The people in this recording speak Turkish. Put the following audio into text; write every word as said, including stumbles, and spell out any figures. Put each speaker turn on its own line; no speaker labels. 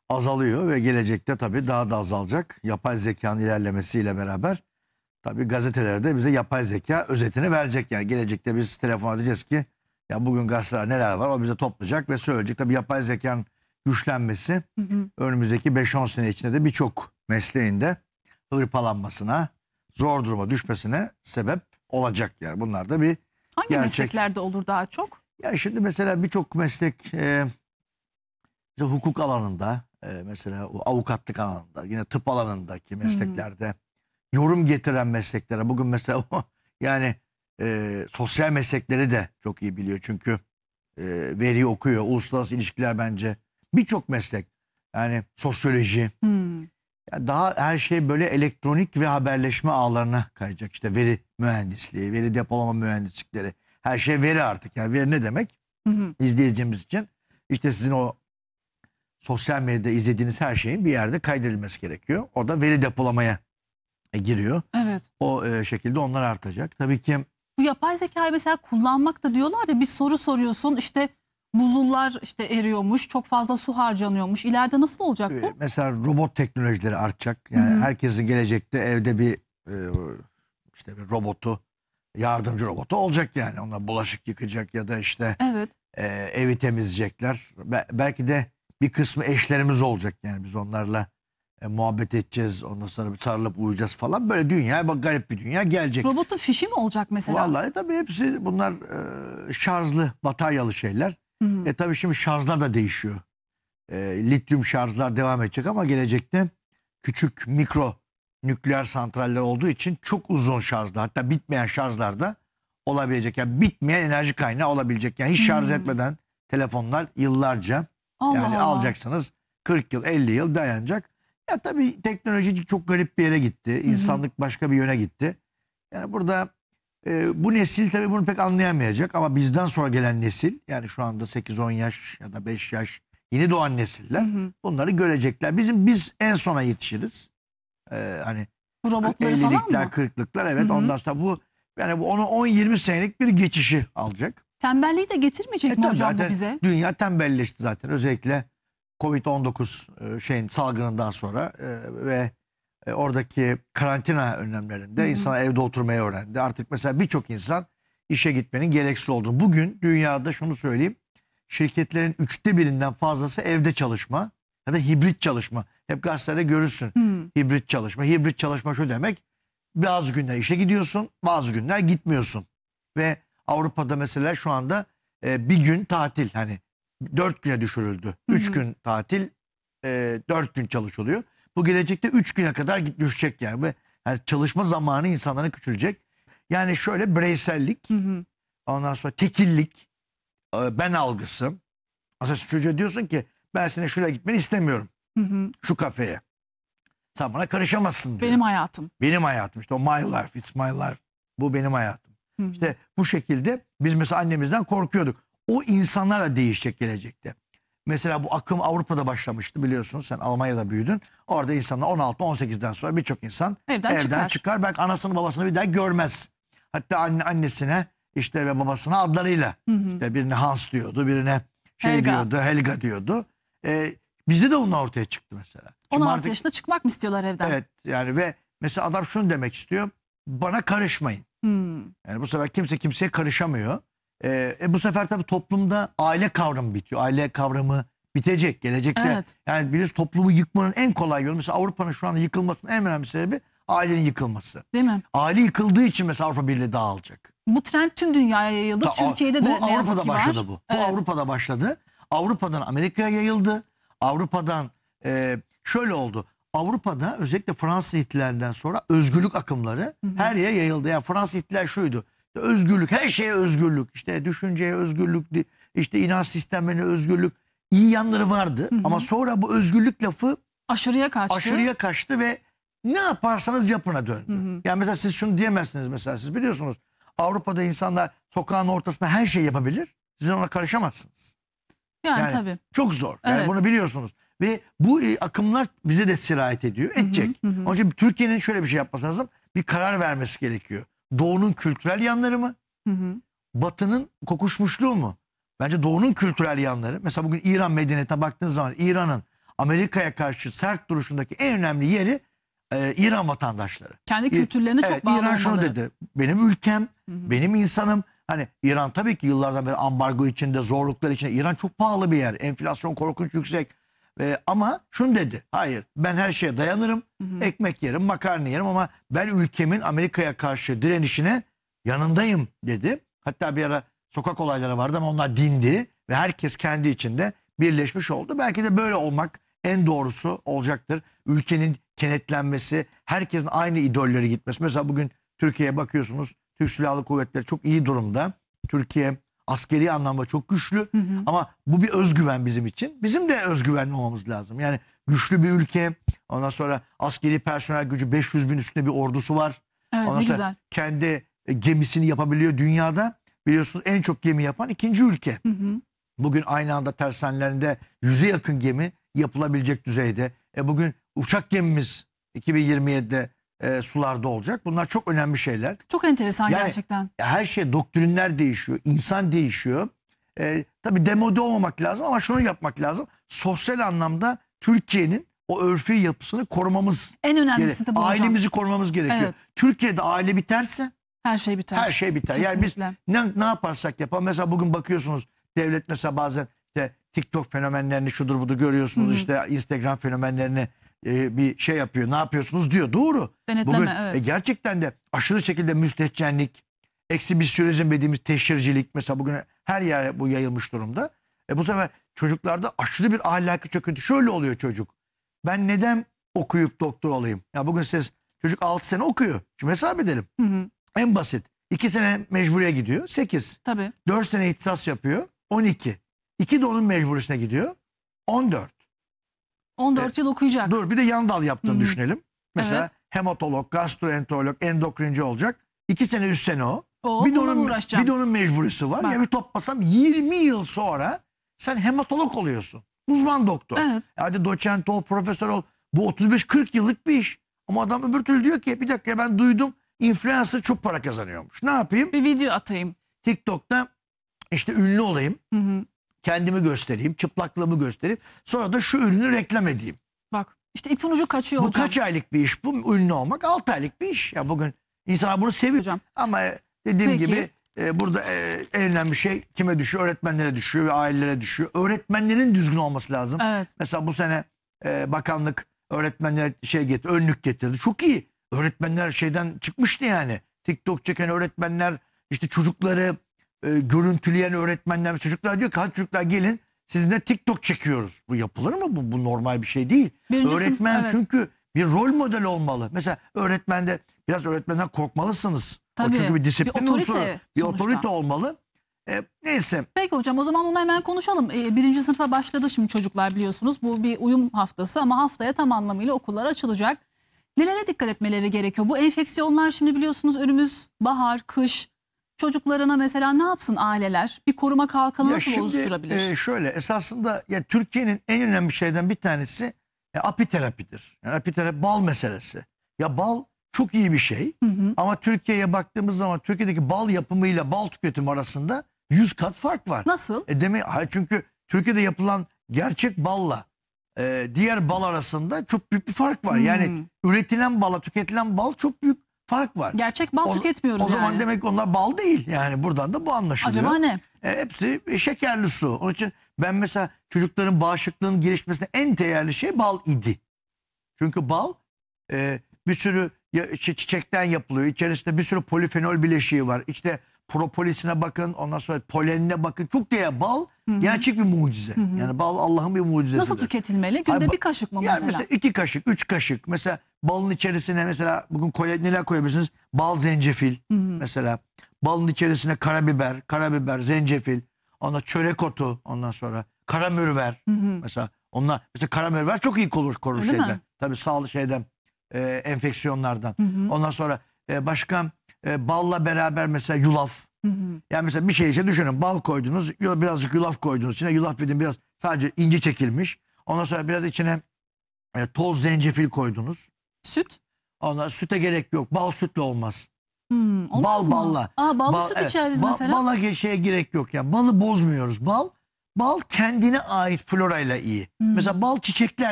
azalıyor ve gelecekte tabii daha da azalacak. Yapay zekanın ilerlemesiyle beraber tabii gazetelerde bize yapay zeka özetini verecek. Yani gelecekte biz telefon edeceğiz ki ya bugün gazeteler neler var o bize toplayacak ve söyleyecek. Tabii yapay zekanın güçlenmesi
Hı hı.
önümüzdeki beş on sene içinde de birçok mesleğinde hırpalanmasına, zor duruma düşmesine sebep olacak yani. Bunlar da bir
Hangi
gerçek.
mesleklerde olur daha çok?
Ya şimdi mesela birçok meslek e, mesela hukuk alanında, e, mesela o avukatlık alanında, yine tıp alanındaki mesleklerde yorum getiren mesleklere bugün mesela o yani e, sosyal meslekleri de çok iyi biliyor çünkü e, veriyi okuyor. Uluslararası ilişkiler bence birçok meslek yani sosyoloji.
Hmm.
Ya daha her şey böyle elektronik ve haberleşme ağlarına kayacak. İşte veri mühendisliği, veri depolama mühendislikleri. Her şey veri artık. Yani veri ne demek?
Hı hı.
İzleyicimiz için işte sizin o sosyal medyada izlediğiniz her şeyin bir yerde kaydedilmesi gerekiyor. O da veri depolamaya e, giriyor.
Evet.
O e, şekilde onlar artacak. Tabii ki
Bu yapay zekayı mesela kullanmak da diyorlar ya, bir soru soruyorsun işte buzullar işte eriyormuş, çok fazla su harcanıyormuş. İleride nasıl olacak
e,
bu?
mesela robot teknolojileri artacak. Yani
Hı hı.
herkesin gelecekte evde bir e, işte bir robotu, yardımcı robotu olacak yani. Onlar bulaşık yıkacak ya da işte
Evet.
e, evi temizleyecekler. Be- belki de bir kısmı eşlerimiz olacak yani biz onlarla e, muhabbet edeceğiz. Ondan sonra bir sarılıp uyuyacağız falan. Böyle dünya bak garip bir dünya gelecek.
Robotun fişi mi olacak mesela?
Vallahi tabii hepsi bunlar e, şarjlı, bataryalı şeyler.
Hı hı.
E tabii şimdi şarjlar da değişiyor. E, lityum şarjlar devam edecek ama gelecekte küçük mikro nükleer santraller olduğu için çok uzun şarjlar, hatta bitmeyen şarjlar da olabilecek. Yani bitmeyen enerji kaynağı olabilecek. Yani hiç şarj
Hmm.
etmeden telefonlar yıllarca
Allah
yani
Allah.
alacaksınız kırk yıl elli yıl dayanacak. Ya tabii teknoloji çok garip bir yere gitti. İnsanlık başka bir yöne gitti. Yani burada e, bu nesil tabii bunu pek anlayamayacak ama bizden sonra gelen nesil yani şu anda sekiz on yaş ya da beş yaş yeni doğan nesiller
Hı hı.
bunları görecekler. Bizim biz en sona yetişiriz. Ee, hani
Bu robotları falan
ellilikler
mı?
kırklıklar evet
Hı hı.
ondan sonra bu yani bu onu on yirmi senelik bir geçişi alacak.
Tembelliği de getirmeyecek
E
mi
tabii
hocam bu
zaten
bize?
dünya tembelleşti zaten özellikle Covid on dokuz e, şeyin salgınından sonra e, ve e, oradaki karantina önlemlerinde
Hı hı.
insan evde oturmayı öğrendi. Artık mesela birçok insan işe gitmenin gereksiz olduğunu. Bugün dünyada şunu söyleyeyim. Şirketlerin üçte birinden fazlası evde çalışma ya da hibrit çalışma. Hep gazetelerde görürsün.
Hı.
Hibrit çalışma. Hibrit çalışma şu demek. Bazı günler işe gidiyorsun, bazı günler gitmiyorsun. Ve Avrupa'da mesela şu anda e, bir gün tatil hani dört güne düşürüldü.
Hı
Üç
hı.
gün tatil, e, dört gün çalışılıyor. Bu gelecekte üç güne kadar git- düşecek yani. Ve yani çalışma zamanı insanların küçülecek. Yani şöyle bireysellik,
Hı hı.
ondan sonra tekillik, e, ben algısı. Mesela çocuğa diyorsun ki ben senin şuraya gitmeni istemiyorum.
Hı hı.
Şu kafeye. Sen bana karışamazsın diyor.
Benim hayatım.
Benim hayatım işte o my life, it's my life. Bu benim hayatım.
Hı hı.
İşte bu şekilde biz mesela annemizden korkuyorduk. O insanlarla değişecek gelecekte. Mesela bu akım Avrupa'da başlamıştı biliyorsunuz. Sen Almanya'da büyüdün. Orada insanlar on altı on sekizden sonra birçok insan
Evden
evden,
çıkar.
çıkar. Belki anasını babasını bir daha görmez. Hatta anne, annesine işte ve babasına adlarıyla.
Hı hı.
İşte birine Hans diyordu, birine şey
Helga.
diyordu, Helga diyordu. Ee, bizde de onlar ortaya çıktı mesela.
on
Şimdi
altı
artık
yaşında çıkmak mı istiyorlar evden?
evet yani ve mesela adam şunu demek istiyor. Bana karışmayın.
Hmm.
Yani bu sefer kimse kimseye karışamıyor. Ee, e bu sefer tabii toplumda aile kavramı bitiyor. Aile kavramı bitecek gelecekte.
Evet.
Yani biliyorsunuz toplumu yıkmanın en kolay yolu. Mesela Avrupa'nın şu anda yıkılmasının en önemli sebebi ailenin yıkılması.
Değil mi?
Aile yıkıldığı için mesela Avrupa Birliği dağılacak.
Bu trend tüm dünyaya yayıldı.
Ta-
Türkiye'de
bu
de ne yazık
Avrupa'da
ki var.
başladı bu. Bu
Evet.
Avrupa'da başladı. Avrupa'dan Amerika'ya yayıldı. Avrupa'dan e, şöyle oldu. Avrupa'da özellikle Fransız ihtilalinden sonra özgürlük akımları
Hı hı.
her yere yayıldı. Yani Fransız ihtilal şuydu. İşte özgürlük, her şeye özgürlük. İşte düşünceye özgürlük, işte inanç sistemlerine özgürlük. İyi yanları vardı.
Hı hı.
Ama sonra bu özgürlük lafı
Aşırıya kaçtı.
aşırıya kaçtı ve ne yaparsanız yapına döndü.
Hı hı.
Yani mesela siz şunu diyemezsiniz mesela. Siz biliyorsunuz Avrupa'da insanlar sokağın ortasında her şey yapabilir. Siz ona karışamazsınız.
Yani,
Yani
tabii.
çok zor. Yani
Evet.
bunu biliyorsunuz. Ve bu e, akımlar bize de sirayet ediyor. Edecek.
hı hı.
Onun için Türkiye'nin şöyle bir şey yapması lazım. Bir karar vermesi gerekiyor. Doğu'nun kültürel yanları mı?
Hı hı.
Batı'nın kokuşmuşluğu mu? Bence Doğu'nun kültürel yanları. Mesela bugün İran medeniyetine baktığınız zaman İran'ın Amerika'ya karşı sert duruşundaki en önemli yeri e, İran vatandaşları.
Kendi kültürlerine
Evet,
çok bağlı
İran şunu
olmaları.
dedi. Benim ülkem,
Hı hı.
benim insanım. Hani İran tabii ki yıllardan beri ambargo içinde, zorluklar içinde. İran çok pahalı bir yer. Enflasyon korkunç yüksek. Ee, ama şunu dedi. Hayır, ben her şeye dayanırım.
Hı hı.
Ekmek yerim, makarna yerim ama ben ülkemin Amerika'ya karşı direnişine yanındayım dedi. Hatta bir ara sokak olayları vardı ama onlar dindi ve herkes kendi içinde birleşmiş oldu. Belki de böyle olmak en doğrusu olacaktır. Ülkenin kenetlenmesi, herkesin aynı idolleri gitmesi. Mesela bugün Türkiye'ye bakıyorsunuz. Türk Silahlı Kuvvetleri çok iyi durumda. Türkiye askeri anlamda çok güçlü.
Hı hı.
Ama bu bir özgüven bizim için. Bizim de özgüvenli olmamız lazım. Yani güçlü bir ülke. Ondan sonra askeri personel gücü beş yüz bin üstünde bir ordusu var.
Evet,
Ondan
ne
sonra
güzel.
kendi e, gemisini yapabiliyor dünyada. Biliyorsunuz en çok gemi yapan ikinci ülke.
Hı hı.
Bugün aynı anda tersanelerinde yüze yakın gemi yapılabilecek düzeyde. E bugün uçak gemimiz iki bin yirmi yedide e, sularda olacak. Bunlar çok önemli şeyler.
Çok enteresan
Yani-
gerçekten.
Her şey, doktrinler değişiyor, insan değişiyor. E, tabii demode olmamak lazım ama şunu yapmak lazım. Sosyal anlamda Türkiye'nin o örfi yapısını korumamız
En önemlisi
gerekiyor.
de bu hocam.
Ailemizi korumamız gerekiyor.
Evet.
Türkiye'de aile biterse
Her şey biter.
her şey biter. Yani biz
Kesinlikle.
ne, ne yaparsak yapalım. Mesela bugün bakıyorsunuz devlet mesela bazen işte TikTok fenomenlerini şudur budur görüyorsunuz.
Hı hı.
İşte Instagram fenomenlerini e, bir şey yapıyor. Ne yapıyorsunuz diyor. Doğru.
Denetleme,
Bugün
evet.
e, gerçekten de aşırı şekilde müstehcenlik, eksibisyonizm dediğimiz teşhircilik mesela bugün her yere bu yayılmış durumda. E bu sefer çocuklarda aşırı bir ahlaki çöküntü. Şöyle oluyor çocuk. Ben neden okuyup doktor olayım? Ya bugün siz çocuk altı sene okuyor. Şimdi hesap edelim.
Hı hı.
En basit. iki sene mecburiye gidiyor. sekiz.
Tabii.
dört sene ihtisas yapıyor. on iki. iki de onun mecburisine gidiyor. on dört.
on dört yıl okuyacak.
Dur bir de yan dal yaptığını
Hı hı.
düşünelim. Mesela
Evet.
hematolog, gastroenterolog, endokrinci olacak. iki sene üç sene o.
O,
bir de
bununla
onun,
uğraşacağım.
bir de onun mecburisi var.
Bak.
Ya bir toplasam yirmi yıl sonra sen hematolog oluyorsun. Uzman doktor.
Evet.
Hadi doçent ol, profesör ol. Bu otuz beş kırk yıllık bir iş. Ama adam öbür türlü diyor ki bir dakika ben duydum influencer çok para kazanıyormuş. Ne yapayım?
Bir video atayım.
TikTok'ta işte ünlü olayım.
Hı hı.
Kendimi göstereyim. Çıplaklığımı göstereyim. Sonra da şu ürünü reklam edeyim.
Bak işte ipin ucu kaçıyor
Bu
hocam.
kaç aylık bir iş? Bu ünlü olmak altı aylık bir iş. Ya bugün insanlar bunu seviyor.
Hocam.
Ama e, dediğim
Peki.
gibi e, burada e, en önemli şey kime düşüyor? Öğretmenlere düşüyor ve ailelere düşüyor. Öğretmenlerin düzgün olması lazım.
Evet.
Mesela bu sene e, bakanlık öğretmenlere şey getir, önlük getirdi. Çok iyi. Öğretmenler şeyden çıkmıştı yani. TikTok çeken öğretmenler, işte çocukları e, görüntüleyen öğretmenler, çocuklar diyor ki hadi çocuklar gelin sizinle TikTok çekiyoruz. Bu yapılır mı? Bu, bu normal bir şey değil.
Birinci sınıf,
Öğretmen
evet.
çünkü bir rol model olmalı. Mesela öğretmende biraz öğretmenden korkmalısınız.
Tabii.
O çünkü bir disiplin
Bir otorite
unsuru, bir
sonuçta.
otorite olmalı. E, neyse.
Peki hocam o zaman onu hemen konuşalım. Ee, birinci sınıfa başladı şimdi çocuklar biliyorsunuz. Bu bir uyum haftası ama haftaya tam anlamıyla okullar açılacak. Nelere dikkat etmeleri gerekiyor? Bu enfeksiyonlar şimdi biliyorsunuz önümüz bahar, kış. Çocuklarına mesela ne yapsın aileler? Bir koruma kalkanı
Ya
nasıl
şimdi,
oluşturabilir?
e, şöyle esasında ya Türkiye'nin en önemli şeyden bir tanesi e, apiterapidir. Yani apiterapi bal meselesi. Ya bal çok iyi bir şey
Hı hı.
ama Türkiye'ye baktığımız zaman Türkiye'deki bal yapımıyla bal tüketimi arasında yüz kat fark var.
Nasıl?
E demek hayır, çünkü Türkiye'de yapılan gerçek balla e, diğer bal arasında çok büyük bir fark var.
Hmm.
Yani üretilen bala tüketilen bal çok büyük fark var.
Gerçek bal
O-
tüketmiyoruz
O zaman
yani.
demek ki onlar bal değil. Yani buradan da bu anlaşılıyor.
Acaba ne?
E, hepsi e, şekerli su. Onun için ben mesela çocukların bağışıklığının gelişmesine en değerli şey bal idi. Çünkü bal e, bir sürü ya- çi- çiçekten yapılıyor. İçerisinde bir sürü polifenol bileşiği var. İşte propolisine bakın, ondan sonra polenine bakın. Çok değerli bal
Hı hı.
gerçek bir mucize.
Hı hı.
Yani bal Allah'ın bir mucizesidir.
Nasıl tüketilmeli? Günde
Ay, ba-
bir kaşık mı
Yani
mesela?
mesela iki kaşık, üç kaşık. Mesela balın içerisine mesela bugün koy, neler koyabilirsiniz? Bal, zencefil
Hı hı.
mesela. Balın içerisine karabiber, karabiber, zencefil. Ondan çörek otu, ondan sonra karamürver.
Hı hı.
Mesela onlar mesela karamürver çok iyi korur, korur
Öyle
şeyden.
mi?
Tabii sağlık şeyden, e, enfeksiyonlardan.
Hı hı.
Ondan sonra e, başka e, balla beraber mesela yulaf.
Hı hı.
Yani mesela bir şey için düşünün. Bal koydunuz, yu- birazcık yulaf koydunuz içine. Yulaf dedim biraz sadece ince çekilmiş. Ondan sonra biraz içine e, toz zencefil koydunuz.
Süt?
Ondan süte gerek yok. Bal sütle olmaz.
Hmm, olmaz
Bal
mı?
balla.
Aa, ballı
Bal-
süt
evet,
içeriz
bal-
mesela.
Bala ge- şeye gerek yok ya. Balı bozmuyoruz. Bal bal kendine ait florayla iyi. Mesela bal çiçekler